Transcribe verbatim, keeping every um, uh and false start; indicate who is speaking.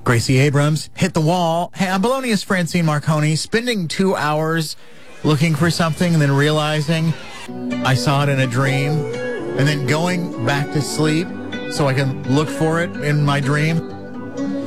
Speaker 1: Gracie Abrams hit the wall. Hey, I'm Bologna's Francine Marconi, spending two hours looking for something and then realizing I saw it in a dream and then going back to sleep so I can look for it in my dream.